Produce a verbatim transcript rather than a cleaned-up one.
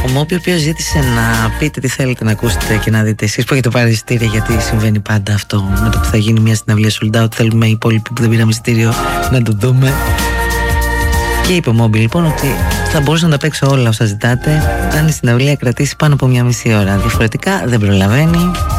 Ο Μόμπι, ο οποίος ζήτησε να πείτε τι θέλετε να ακούσετε και να δείτε εσείς που έχετε πάρει εισιτήρια, γιατί συμβαίνει πάντα αυτό με το που θα γίνει μια συναυλία sold out. Θέλουμε οι υπόλοιποι που δεν πήραμε εισιτήριο να το δούμε. Και είπε ο Μόμπι λοιπόν ότι θα μπορούσα να τα παίξω όλα όσα ζητάτε αν η συναυλία κρατήσει πάνω από μια μισή ώρα. Διαφορετικά δεν προλαβαίνει.